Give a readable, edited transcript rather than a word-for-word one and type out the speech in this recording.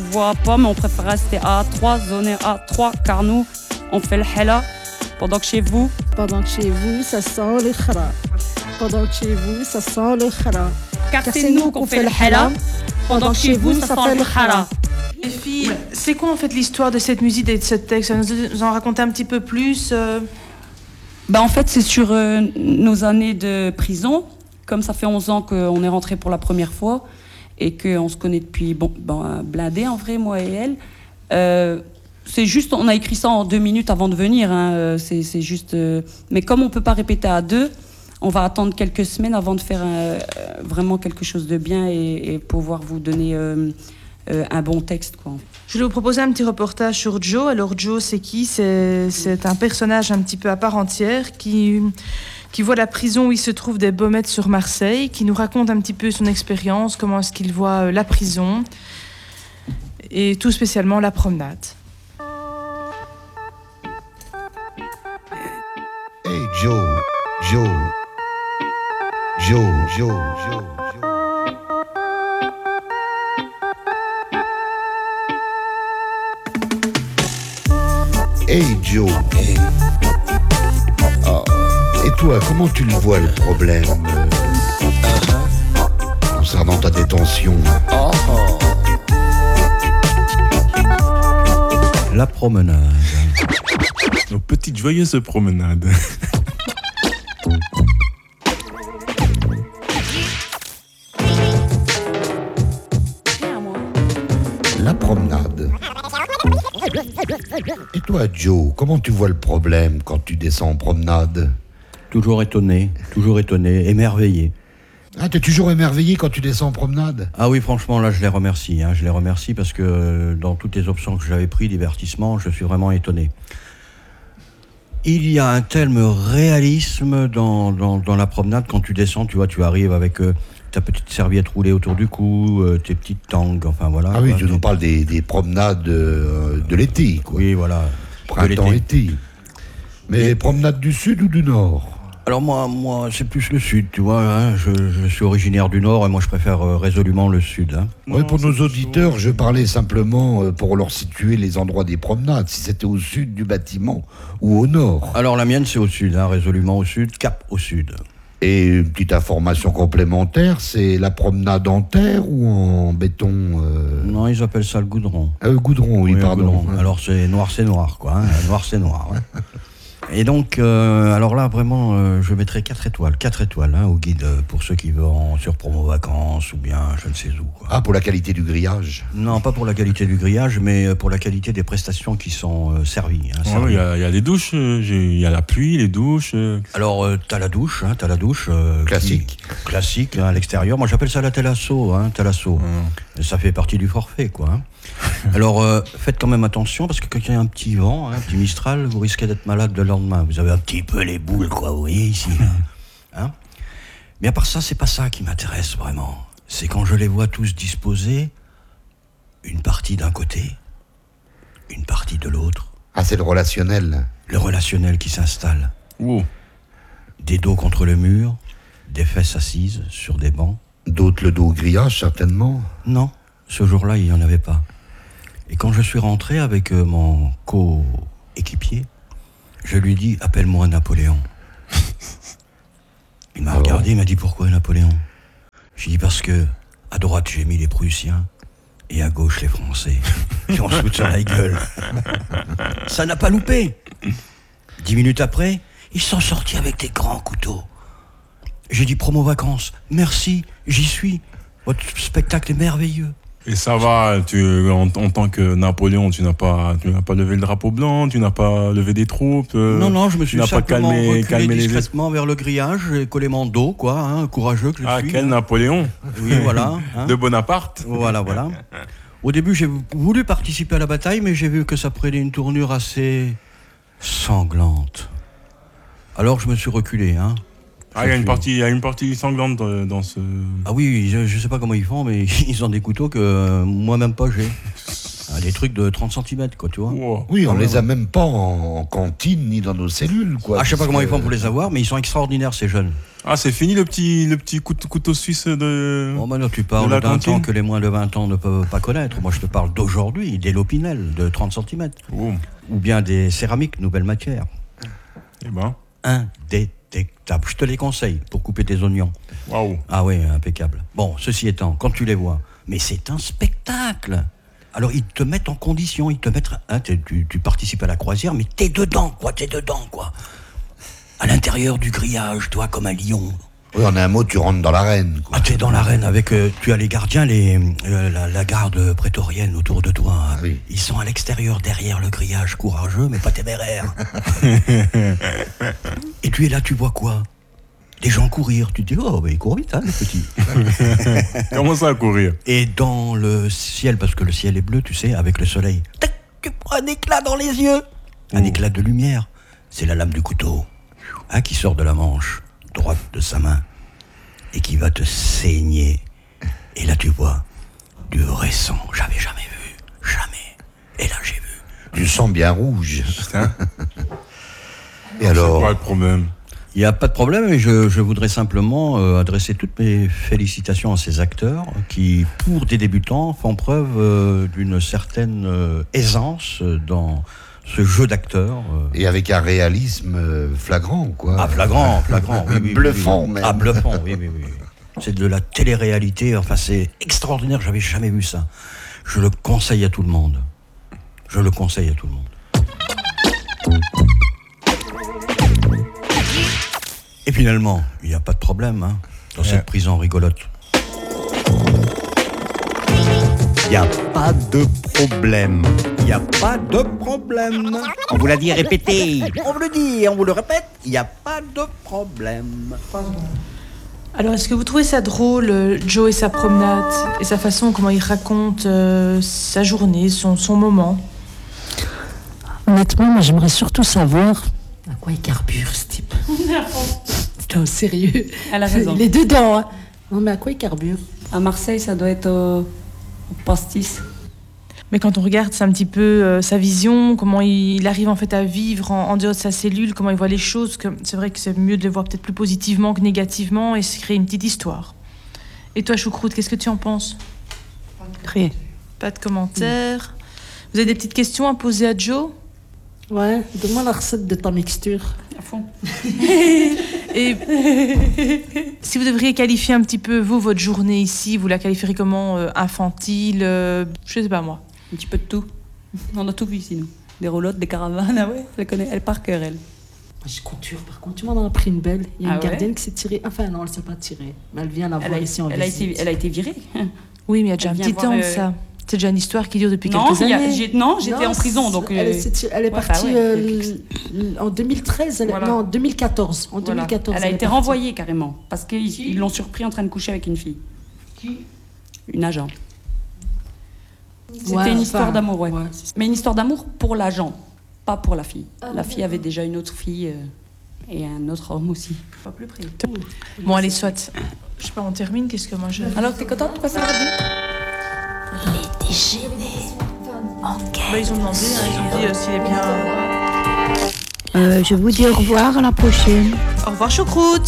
voit pas, mais on préfère rester à A3, zoner A3, car nous, on fait le hella. Pendant que chez vous, ça sent le khara. Pendant que chez vous, ça sent le khara. Car c'est nous qu'on fait le hella. Pendant que chez vous, ça sent le khara. Les filles, c'est quoi en fait l'histoire de cette musique et de ce texte? Nous en raconter un petit peu plus En fait, c'est sur nos années de prison. Comme ça fait 11 ans qu'on est rentré pour la première fois et qu'on se connaît depuis blindé en vrai, moi et elle. C'est juste, on a écrit ça en 2 minutes avant de venir. Hein, c'est juste. Mais comme on peut pas répéter à 2, on va attendre quelques semaines avant de faire vraiment quelque chose de bien et pouvoir vous donner un bon texte, quoi. Je voulais vous proposer un petit reportage sur Joe. Alors Joe, c'est qui? C'est un personnage un petit peu à part entière qui voit la prison où il se trouve des Baumettes sur Marseille, qui nous raconte un petit peu son expérience, comment est-ce qu'il voit la prison et tout spécialement la promenade. Hey Joe. Hey Joe. Hey. Oh. Et toi, comment tu le vois le problème concernant ta détention? La promenade. Nos petites joyeuses promenades. La promenade. Et toi, Joe, comment tu vois le problème quand tu descends en promenade? Toujours étonné, émerveillé. Ah, t'es toujours émerveillé quand tu descends en promenade? Ah oui, franchement, là, je les remercie parce que dans toutes les options que j'avais prises, divertissement, je suis vraiment étonné. Il y a un tel réalisme dans la promenade. Quand tu descends, tu vois, tu arrives avec ta petite serviette roulée autour du cou, tes petites tangues, enfin voilà. Ah oui, tu nous parles des promenades de l'été, quoi. Oui, voilà. Printemps-été. Mais promenade du sud ou du nord? Alors moi, c'est plus le sud, tu vois. Hein. Je suis originaire du nord et moi, je préfère résolument le sud. Hein. Oui, pour nos auditeurs, je parlais simplement pour leur situer les endroits des promenades, si c'était au sud du bâtiment ou au nord. Alors la mienne, c'est au sud, hein, résolument au sud, cap au sud. Et une petite information complémentaire, c'est la promenade en terre ou en béton Non, ils appellent ça le goudron. Goudron, oui, pardon. Goudron. Alors c'est noir, quoi. Hein. Noir, c'est noir. Ouais. Et donc, alors là, vraiment, je mettrai 4 étoiles. 4 étoiles hein, au guide pour ceux qui vont sur promo vacances ou bien je ne sais où. Quoi. Ah, pour la qualité du grillage? Non, pas pour la qualité du grillage, mais pour la qualité des prestations qui sont servies. Hein, il y a les douches, il y a la pluie, les douches. Alors, t'as la douche. Classique. Classique, hein, à l'extérieur. Moi, j'appelle ça la Thalasso. Ça fait partie du forfait, quoi. Hein. Alors, faites quand même attention, parce que quand il y a un petit vent, un petit Mistral, vous risquez d'être malade le lendemain. Vous avez un petit peu les boules, quoi, vous voyez, ici. Hein. Mais à part ça, c'est pas ça qui m'intéresse vraiment. C'est quand je les vois tous disposés, une partie d'un côté, une partie de l'autre. Ah, c'est le relationnel. Le relationnel qui s'installe. Wow. Des dos contre le mur, des fesses assises sur des bancs. D'autres le dos au grillage, certainement. Non, ce jour-là, il n'y en avait pas. Et quand je suis rentré avec mon co-équipier, je lui dis « Appelle-moi Napoléon ». Il m'a regardé, il m'a dit « Pourquoi Napoléon ?» J'ai dit « Parce que à droite, j'ai mis les Prussiens et à gauche, les Français. » Et on se fout sur la gueule. Ça n'a pas loupé. 10 minutes après, ils sont sortis avec des grands couteaux. J'ai dit « Promo vacances, merci, j'y suis. Votre spectacle est merveilleux. » Et ça va, en tant que Napoléon, tu n'as pas levé le drapeau blanc, tu n'as pas levé des troupes. Non, je me suis simplement reculé les discrètement vers le grillage et collé mon dos, quoi, hein, courageux que je suis. Ah, quel Napoléon. Oui, voilà. Hein. De Bonaparte. Voilà. Au début, j'ai voulu participer à la bataille, mais j'ai vu que ça prenait une tournure assez sanglante. Alors, je me suis reculé, hein. Ah, il y a une partie sanglante dans ce... Ah oui, je sais pas comment ils font, mais ils ont des couteaux que moi-même pas j'ai. des trucs de 30 cm, quoi, tu vois. Wow. Oui, on les a même pas en cantine ni dans nos cellules, quoi. Ah, je sais pas parce comment ils que- font pour les avoir, mais ils sont extraordinaires, ces jeunes. Ah, c'est fini le petit couteau suisse de. Oh, maintenant, tu parles de la d'un cantine. temps que les moins de 20 ans ne peuvent pas connaître. Moi, je te parle d'aujourd'hui, des Lopinel de 30 cm. Oh. Ou bien des céramiques, nouvelle matière. Eh ben, Indétectables. Je te les conseille pour couper tes oignons. waouh. Ah oui, impeccable. Bon, ceci étant, quand tu les vois, mais c'est un spectacle. Alors, ils te mettent en condition, ils te mettent... hein, tu participes à la croisière, mais t'es dedans, quoi. À l'intérieur du grillage, toi, comme un lion. Oui, en un mot, tu rentres dans l'arène, quoi. Ah, t'es dans l'arène avec... tu as les gardiens, la garde prétorienne autour de toi. Ah oui. Ils sont à l'extérieur, derrière le grillage, courageux, mais pas téméraires. Et tu es là, tu vois quoi? Des gens courir. Tu te dis, oh, mais ils courent vite, hein, les petits. Comment ça à courir? Et dans le ciel, parce que le ciel est bleu, tu sais, avec le soleil, tac, tu prends un éclat dans les yeux. Un éclat de lumière. C'est la lame du couteau, hein, qui sort de la manche droite de sa main et qui va te saigner. Et là, tu vois du vrai sang. J'avais jamais vu. Jamais. Et là, j'ai vu. Du sang bien rouge. Putain. Et alors, Pas le problème. Il n'y a pas de problème, et je voudrais simplement adresser toutes mes félicitations à ces acteurs qui, pour des débutants, font preuve d'une certaine aisance dans ce jeu d'acteurs. et avec un réalisme flagrant, quoi. Ah, flagrant, oui, Bluffant, oui. même. Ah, bluffant, oui. C'est de la télé-réalité, enfin c'est extraordinaire, j'avais jamais vu ça. Je le conseille à tout le monde. Et finalement, il n'y a pas de problème, hein, dans cette prison rigolote. Il n'y a pas de problème. Il n'y a pas de problème. On vous l'a dit, répétez. On vous le dit, on vous le répète, il n'y a pas de problème. Alors, est-ce que vous trouvez ça drôle, Joe et sa promenade, et sa façon, comment il raconte sa journée, son moment? Honnêtement, moi, j'aimerais surtout savoir à quoi il carbure, ce type. Putain, sérieux. Elle a raison. Il est dedans, hein. Non, mais à quoi il carbure? À Marseille, ça doit être au pastis. Mais quand on regarde, c'est un petit peu sa vision, comment il arrive en fait à vivre en dehors de sa cellule, comment il voit les choses. C'est vrai que c'est mieux de les voir peut-être plus positivement que négativement et se créer une petite histoire. Et toi, Choucroute, qu'est-ce que tu en penses? Rien. Pas de commentaires. Vous avez des petites questions à poser à Joe? Ouais, donne-moi la recette de ta mixture. À fond. Et si vous devriez qualifier un petit peu, vous, votre journée ici, vous la qualifieriez comment? Infantile, je sais pas moi. Un petit peu de tout. On a tout vu ici, nous. Des roulottes, des caravanes, ah ouais, elle connaît, elle par cœur, elle. Moi, je conture, par contre. Tu m'en as pris une belle. Il y a Ah une ouais gardienne qui s'est tirée. Enfin, non, elle s'est pas tirée. Mais elle vient la voir ici en elle a visite. été virée. Oui, mais il y a déjà un Elle vient petit voir, temps de ça. C'est déjà une histoire qui dure depuis quelques années. j'étais Non, en prison, donc... Elle est ouais, partie bah ouais. en 2013. Voilà. Non, en 2014. En Voilà. 2014. Elle a est été partie. renvoyée carrément, parce qu'ils l'ont surpris en train de coucher avec une fille. Une agent. C'était Ouais, une histoire enfin, d'amour, ouais. c'est ça. Mais une histoire d'amour pour l'agent, pas pour la fille. Ah, La ouais. fille avait déjà une autre fille et un autre homme aussi. Pas plus près. Bon, allez, soit. Je sais pas, on termine. Qu'est-ce que moi je. Alors, t'es contente de passer la radio? Bah, ils ont demandé, hein, ils ont dit s'il est bien. Je vous dis au revoir, à la prochaine. Au revoir, Choucroute.